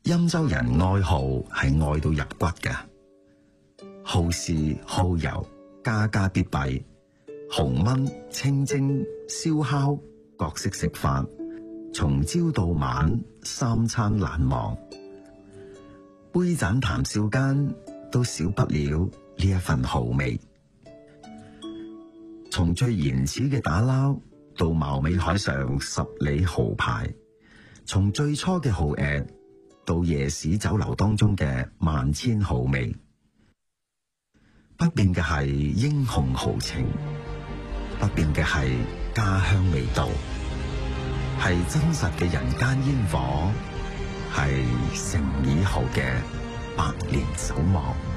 欽州人愛蠔係愛到入骨嘅，蠔豉蠔油家家必備，蠔燜、清蒸、燒烤各式食法，從朝到晚三餐難忘。杯盞談笑間都少不了呢一份蠔味。從最原始嘅打撈到貌美海上十里蠔排，從最初嘅蠔鵲到夜市酒樓當中嘅萬千蠔味，不變嘅係英雄豪情，不變嘅係家鄉味道，係真實嘅人間煙火，係誠意蠔嘅百年守望。